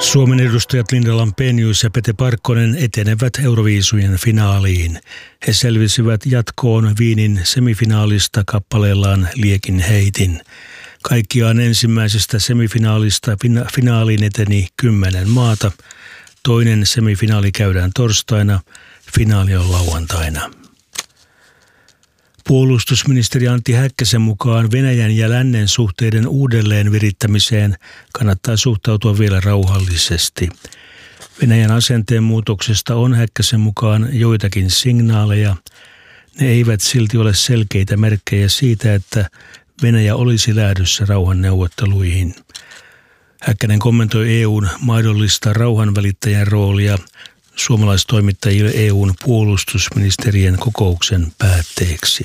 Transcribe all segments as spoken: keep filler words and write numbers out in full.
Suomen edustajat Linda Lampenius ja Pete Parkkonen etenevät Euroviisujen finaaliin. He selvisivät jatkoon Wienin semifinaalista kappaleellaan Liekin heitin. Kaikkiaan ensimmäisestä semifinaalista fina- finaaliin eteni kymmenen maata. Toinen semifinaali käydään torstaina, finaali on lauantaina. Puolustusministeri Antti Häkkäsen mukaan Venäjän ja lännen suhteiden uudelleen virittämiseen kannattaa suhtautua vielä rauhallisesti. Venäjän asenteen muutoksesta on Häkkäsen mukaan joitakin signaaleja. Ne eivät silti ole selkeitä merkkejä siitä, että Venäjä olisi lähdössä rauhanneuvotteluihin. Häkkänen kommentoi E U:n mahdollista rauhanvälittäjän roolia suomalaistoimittajille E U:n puolustusministerien kokouksen päätteeksi.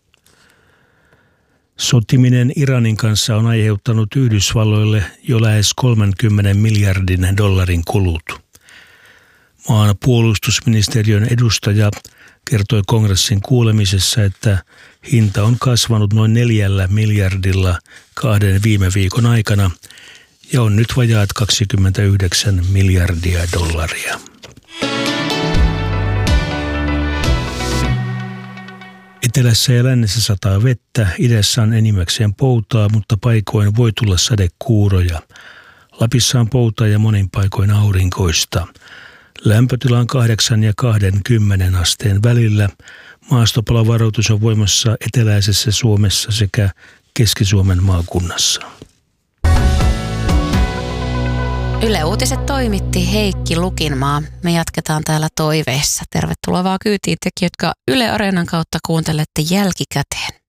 Sotiminen Iranin kanssa on aiheuttanut Yhdysvalloille jo lähes kolmenkymmenen miljardin dollarin kulut. Maan puolustusministeriön edustaja kertoi kongressin kuulemisessa, että hinta on kasvanut noin neljällä miljardilla kahden viime viikon aikana ja on nyt vajaat kaksikymmentäyhdeksän miljardia dollaria. Etelässä ja lännessä sataa vettä, idässä on enimmäkseen poutaa, mutta paikoin voi tulla sadekuuroja. Lapissa on poutaa ja monin paikoin aurinkoista. Lämpötila on kahdeksan ja kaksikymmentä asteen välillä. Maastopalovaroitus on voimassa eteläisessä Suomessa sekä Keski-Suomen maakunnassa. Yle Uutiset toimitti Heikki Lukinmaa. Me jatketaan täällä toiveissa. Tervetuloa vaan kyytiin tekin, jotka Yle Areenan kautta kuuntelette jälkikäteen.